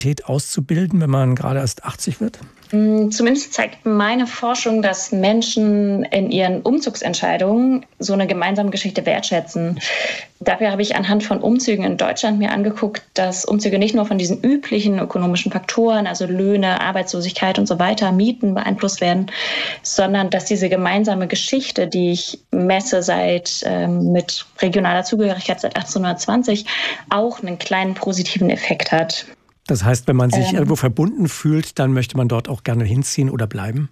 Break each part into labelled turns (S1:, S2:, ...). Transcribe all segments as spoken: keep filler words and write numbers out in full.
S1: auszubilden, wenn man gerade erst achtzig wird?
S2: Zumindest zeigt meine Forschung, dass Menschen in ihren Umzugsentscheidungen so eine gemeinsame Geschichte wertschätzen. Dafür habe ich anhand von Umzügen in Deutschland mir angeguckt, dass Umzüge nicht nur von diesen üblichen ökonomischen Faktoren, also Löhne, Arbeitslosigkeit und so weiter, Mieten beeinflusst werden, sondern dass diese gemeinsame Geschichte, die ich messe seit ähm, mit regionaler Zugehörigkeit seit achtzehnhundertzwanzig, auch einen kleinen positiven Effekt hat.
S1: Das heißt, wenn man sich
S2: ähm,
S1: irgendwo verbunden fühlt, dann möchte man dort auch gerne hinziehen oder bleiben?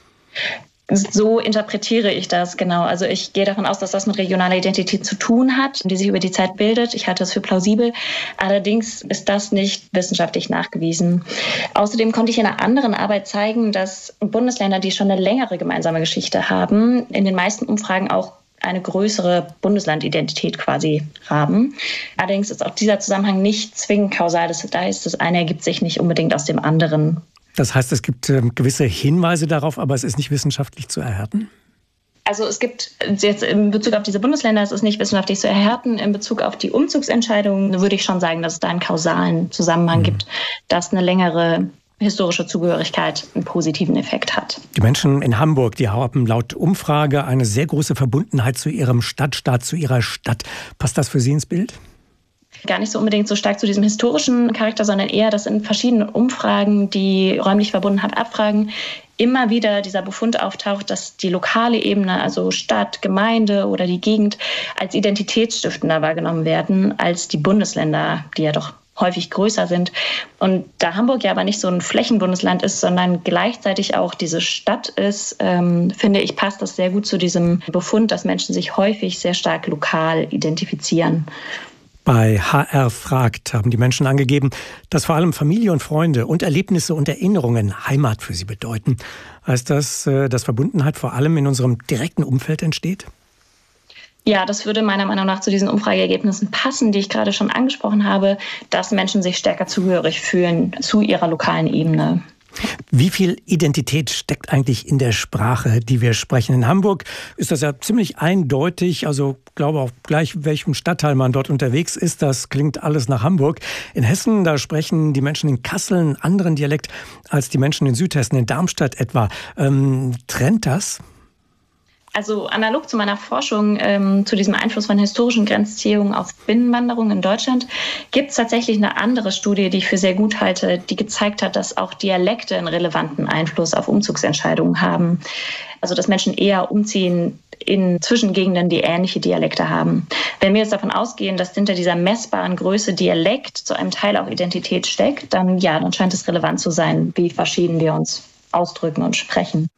S2: So interpretiere ich das, genau. Also ich gehe davon aus, dass das mit regionaler Identität zu tun hat, die sich über die Zeit bildet. Ich halte das für plausibel. Allerdings ist das nicht wissenschaftlich nachgewiesen. Außerdem konnte ich in einer anderen Arbeit zeigen, dass Bundesländer, die schon eine längere gemeinsame Geschichte haben, in den meisten Umfragen auch eine größere Bundeslandidentität quasi haben. Allerdings ist auch dieser Zusammenhang nicht zwingend kausal. Das heißt, das eine ergibt sich nicht unbedingt aus dem anderen.
S1: Das heißt, es gibt äh, gewisse Hinweise darauf, aber es ist nicht wissenschaftlich zu erhärten?
S2: Also es gibt jetzt in Bezug auf diese Bundesländer, es ist nicht wissenschaftlich zu erhärten. In Bezug auf die Umzugsentscheidungen würde ich schon sagen, dass es da einen kausalen Zusammenhang mhm. gibt, dass eine längere historische Zugehörigkeit einen positiven Effekt hat.
S1: Die Menschen in Hamburg, die haben laut Umfrage eine sehr große Verbundenheit zu ihrem Stadtstaat, zu ihrer Stadt. Passt das für Sie ins Bild?
S2: Gar nicht so unbedingt so stark zu diesem historischen Charakter, sondern eher, dass in verschiedenen Umfragen, die räumlich Verbundenheit abfragen, immer wieder dieser Befund auftaucht, dass die lokale Ebene, also Stadt, Gemeinde oder die Gegend, als identitätsstiftender wahrgenommen werden als die Bundesländer, die ja doch häufig größer sind. Und da Hamburg ja aber nicht so ein Flächenbundesland ist, sondern gleichzeitig auch diese Stadt ist, ähm, finde ich, passt das sehr gut zu diesem Befund, dass Menschen sich häufig sehr stark lokal identifizieren.
S1: Bei H R fragt haben die Menschen angegeben, dass vor allem Familie und Freunde und Erlebnisse und Erinnerungen Heimat für sie bedeuten. Heißt das, dass Verbundenheit vor allem in unserem direkten Umfeld entsteht?
S2: Ja, das würde meiner Meinung nach zu diesen Umfrageergebnissen passen, die ich gerade schon angesprochen habe, dass Menschen sich stärker zugehörig fühlen zu ihrer lokalen Ebene.
S1: Wie viel Identität steckt eigentlich in der Sprache, die wir sprechen? In Hamburg ist das ja ziemlich eindeutig. Also ich glaube auch gleich, welchem Stadtteil man dort unterwegs ist. Das klingt alles nach Hamburg. In Hessen, da sprechen die Menschen in Kassel einen anderen Dialekt als die Menschen in Südhessen, in Darmstadt etwa. Ähm, trennt das?
S2: Also analog zu meiner Forschung ähm, zu diesem Einfluss von historischen Grenzziehungen auf Binnenwanderung in Deutschland gibt es tatsächlich eine andere Studie, die ich für sehr gut halte, die gezeigt hat, dass auch Dialekte einen relevanten Einfluss auf Umzugsentscheidungen haben. Also dass Menschen eher umziehen in Zwischengegenden, die ähnliche Dialekte haben. Wenn wir jetzt davon ausgehen, dass hinter dieser messbaren Größe Dialekt zu einem Teil auch Identität steckt, dann ja, dann scheint es relevant zu sein, wie verschieden wir uns ausdrücken und sprechen.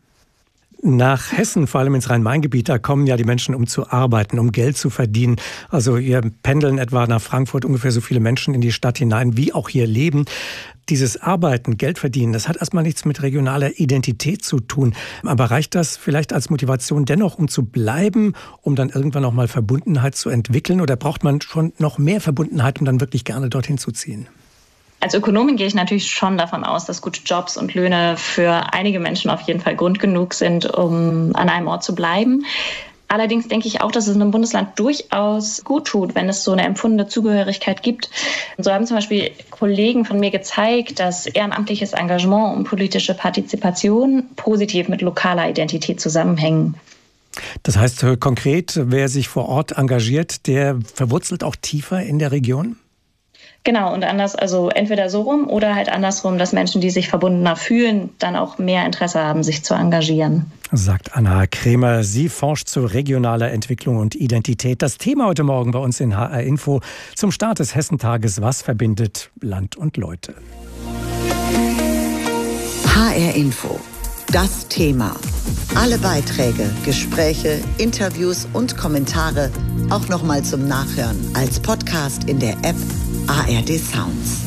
S1: Nach Hessen, vor allem ins Rhein-Main-Gebiet, da kommen ja die Menschen, um zu arbeiten, um Geld zu verdienen. Also hier pendeln etwa nach Frankfurt ungefähr so viele Menschen in die Stadt hinein, wie auch hier leben. Dieses Arbeiten, Geld verdienen, das hat erstmal nichts mit regionaler Identität zu tun. Aber reicht das vielleicht als Motivation dennoch, um zu bleiben, um dann irgendwann auch mal Verbundenheit zu entwickeln? Oder braucht man schon noch mehr Verbundenheit, um dann wirklich gerne dorthin zu ziehen?
S2: Als Ökonomin gehe ich natürlich schon davon aus, dass gute Jobs und Löhne für einige Menschen auf jeden Fall Grund genug sind, um an einem Ort zu bleiben. Allerdings denke ich auch, dass es einem Bundesland durchaus gut tut, wenn es so eine empfundene Zugehörigkeit gibt. Und so haben zum Beispiel Kollegen von mir gezeigt, dass ehrenamtliches Engagement und politische Partizipation positiv mit lokaler Identität zusammenhängen.
S1: Das heißt konkret, wer sich vor Ort engagiert, der verwurzelt auch tiefer in der Region?
S2: Genau, und anders, also entweder so rum oder halt andersrum, dass Menschen, die sich verbundener fühlen, dann auch mehr Interesse haben, sich zu engagieren.
S1: Sagt Anna Kremer. Sie forscht zu regionaler Entwicklung und Identität. Das Thema heute Morgen bei uns in H R Info zum Start des Hessentages. Was verbindet Land und Leute?
S3: H R Info. Das Thema. Alle Beiträge, Gespräche, Interviews und Kommentare auch nochmal zum Nachhören als Podcast in der App A R D Sounds.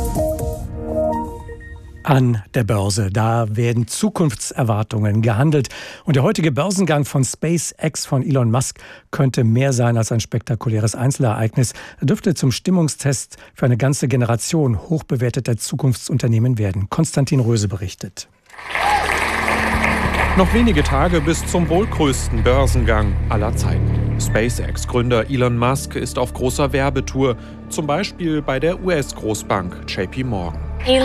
S1: An der Börse, da werden Zukunftserwartungen gehandelt. Und der heutige Börsengang von SpaceX von Elon Musk könnte mehr sein als ein spektakuläres Einzelereignis. Er dürfte zum Stimmungstest für eine ganze Generation hochbewerteter Zukunftsunternehmen werden. Konstantin Röse berichtet.
S4: Noch wenige Tage bis zum wohl größten Börsengang aller Zeiten. SpaceX-Gründer Elon Musk ist auf großer Werbetour, zum Beispiel bei der U S-Großbank J P Morgan.